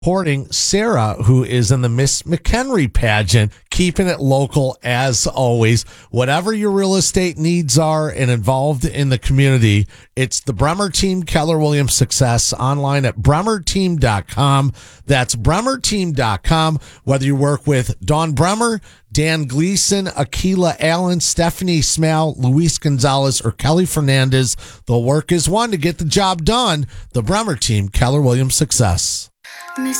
Supporting Sarah, who is in the Miss McHenry pageant, keeping it local as always. Whatever your real estate needs are and involved in the community, it's the Bremer Team Keller Williams Success online at bremerteam.com. That's bremerteam.com. Whether you work with Dawn Bremer, Dan Gleason, Akila Allen, Stephanie Smale, Luis Gonzalez, or Kelly Fernandez, the work is one to get the job done. The Bremer Team Keller Williams Success. Miss